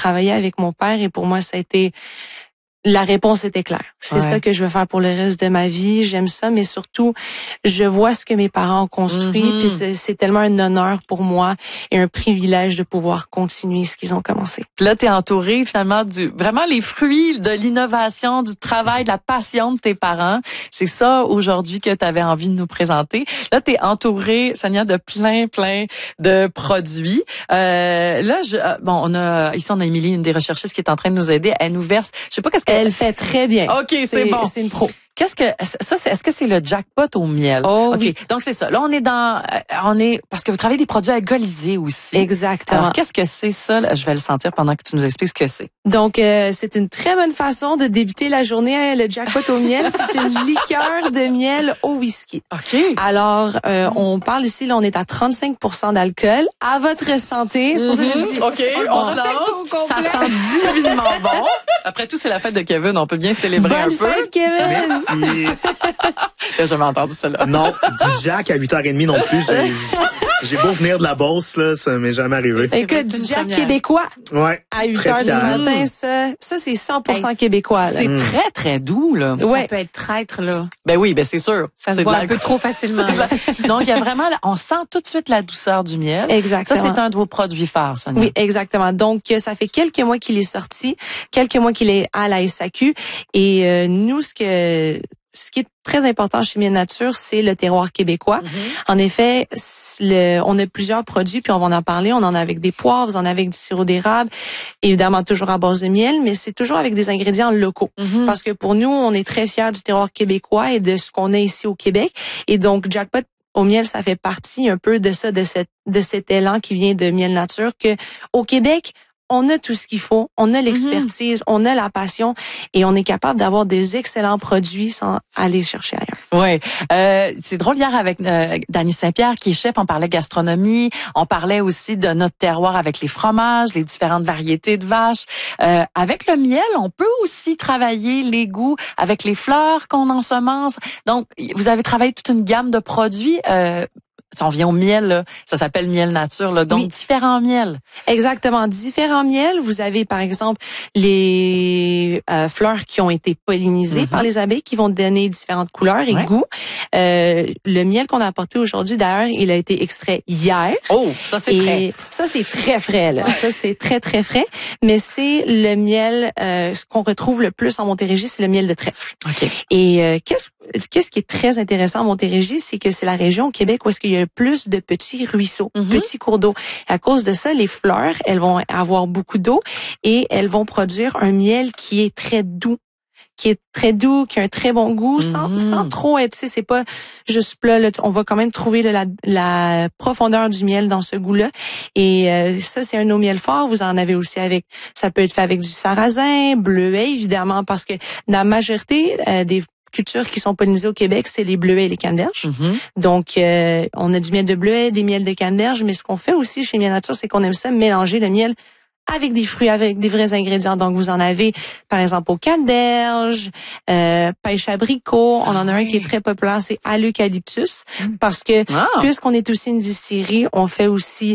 travailler avec mon père et pour moi, ça a été... La réponse était claire. C'est ça que je veux faire pour le reste de ma vie. J'aime ça, mais surtout, je vois ce que mes parents ont construit. Puis c'est tellement un honneur pour moi et un privilège de pouvoir continuer ce qu'ils ont commencé. Puis là, t'es entouré finalement vraiment les fruits de l'innovation, du travail, de la passion de tes parents. C'est ça aujourd'hui que tu avais envie de nous présenter. Là, t'es entouré, Sonia, de plein de produits. On a Émilie, une des recherchistes qui est en train de nous aider. Elle nous verse, je sais pas qu'est-ce Elle fait très bien. OK, c'est bon. C'est une pro. Est-ce que c'est le jackpot au miel? Oh, OK. oui. Donc, c'est ça. Là, parce que vous travaillez des produits alcoolisés aussi. Exactement. Alors, qu'est-ce que c'est ça? Là? Je vais le sentir pendant que tu nous expliques ce que c'est. Donc, c'est une très bonne façon de débuter la journée, le jackpot au miel. C'est une liqueur de miel au whisky. OK. Alors, on parle ici, là, on est à 35% d'alcool. À votre santé. C'est pour ça que je dis. OK, on se lance. Ça sent divinement bon. Après tout, c'est la fête de Kevin. On peut bien célébrer un peu. Bonne fête, Kevin! Merci. J'ai jamais entendu cela. Non, du Jack à 8h30 non plus. J'ai beau venir de la Beauce, là, ça m'est jamais arrivé. Écoute, du Jack québécois. Ouais. À 8h du matin, ça c'est 100% québécois, là. C'est très, très doux, là. Ouais. Ça peut être traître, là. Ben oui, ben c'est sûr. Ça se voit un peu trop facilement. Donc, il y a vraiment, on sent tout de suite la douceur du miel. Exactement. Ça, c'est un de vos produits phares, Sonia. Oui, exactement. Donc, ça fait quelques mois qu'il est sorti, quelques mois qu'il est à la SAQ. Et nous, ce qui est très important chez Miel Nature, c'est le terroir québécois. En effet, on a plusieurs produits, puis on va en parler. On en a avec des poivres, on en a avec du sirop d'érable, évidemment toujours à base de miel, mais c'est toujours avec des ingrédients locaux. Parce que pour nous, on est très fiers du terroir québécois et de ce qu'on a ici au Québec. Et donc, Jackpot au miel, ça fait partie un peu de ça, de cet élan qui vient de Miel Nature, que au Québec, on a tout ce qu'il faut, on a l'expertise, on a la passion et on est capable d'avoir des excellents produits sans aller chercher ailleurs. Oui, c'est drôle, hier avec Dany Saint-Pierre qui est chef, on parlait gastronomie, on parlait aussi de notre terroir avec les fromages, les différentes variétés de vaches. Avec le miel, on peut aussi travailler les goûts avec les fleurs qu'on ensemence. Donc, vous avez travaillé toute une gamme de produits. Si on vient au miel, là, ça s'appelle Miel Nature, là, donc différents miels. Exactement, différents miels. Vous avez par exemple les fleurs qui ont été pollinisées par les abeilles qui vont donner différentes couleurs et goûts. Le miel qu'on a apporté aujourd'hui, d'ailleurs, il a été extrait hier. Oh, ça c'est frais. Ça c'est très frais là. Ça c'est très très frais. Mais c'est le miel ce qu'on retrouve le plus en Montérégie, c'est le miel de trèfle. OK. Et qu'est-ce qui est très intéressant en Montérégie, c'est que c'est la région au Québec où est-ce qu'il y a plus de petits ruisseaux, petits cours d'eau. À cause de ça, les fleurs, elles vont avoir beaucoup d'eau et elles vont produire un miel qui est très doux, qui a un très bon goût, sans trop être, tu sais, c'est pas juste plat, là, on va quand même trouver la profondeur du miel dans ce goût-là. Et ça, c'est un de nos miels forts. Vous en avez aussi ça peut être fait avec du sarrasin, bleuet, évidemment, parce que la majorité des cultures qui sont pollinisées au Québec, c'est les bleuets et les canneberges. Donc, on a du miel de bleuet, des miels de canneberge, mais ce qu'on fait aussi chez Miel Nature, c'est qu'on aime ça mélanger le miel avec des fruits, avec des vrais ingrédients. Donc, vous en avez, par exemple, aux canneberges, pêche abricot. On en a un qui est très populaire, c'est à l'eucalyptus. Parce que, puisqu'on est aussi une distillerie, on fait aussi,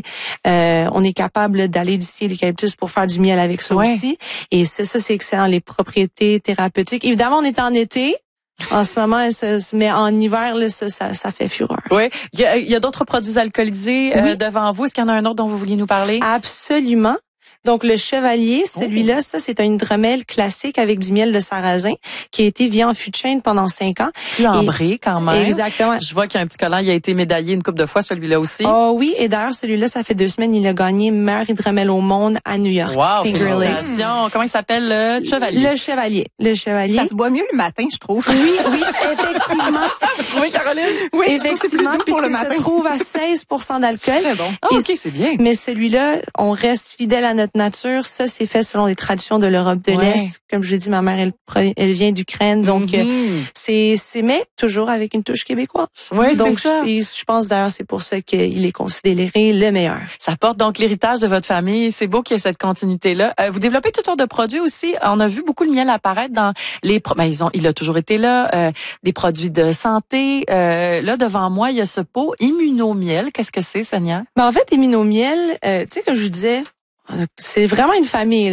on est capable d'aller distiller l'eucalyptus pour faire du miel avec ça aussi. Et ça, c'est excellent, les propriétés thérapeutiques. Évidemment, on est en été. En ce moment, mais en hiver, là, ça fait fureur. Oui. Il y a d'autres produits alcoolisés devant vous. Est-ce qu'il y en a un autre dont vous vouliez nous parler? Absolument. Donc, le Chevalier, celui-là, ça, c'est un hydromel classique avec du miel de sarrasin qui a été vie en fût de chêne pendant 5 ans. Plus ambré, quand même. Exactement. Je vois qu'il y a un petit collant, il a été médaillé une couple de fois, celui-là aussi. Oh oui, et d'ailleurs, celui-là, ça fait 2 semaines, il a gagné meilleur hydromel au monde à New York. Wow, félicitations. Comment il s'appelle, le Chevalier? Le Chevalier. Ça se boit mieux le matin, je trouve. Oui, effectivement. Oui, Caroline? Oui, effectivement, puisque ça trouve à 16% d'alcool. Bon. Ah, OK, c'est bien. Mais celui-là, on reste fidèle à notre nature. Ça, c'est fait selon les traditions de l'Europe de l'Est. Comme je l'ai dit, ma mère, elle vient d'Ukraine. Donc, c'est mais toujours avec une touche québécoise. Oui, donc, c'est ça. Je pense d'ailleurs, c'est pour ça qu'il est considéré le meilleur. Ça porte donc l'héritage de votre famille. C'est beau qu'il y ait cette continuité-là. Vous développez toutes sortes de produits aussi. On a vu beaucoup le miel apparaître dans les... il a toujours été là. Des produits de santé. Là, devant moi, il y a ce pot Immunomiel. Qu'est-ce que c'est, Sonia? En fait, Immunomiel, tu sais, comme je vous disais, c'est vraiment une famille.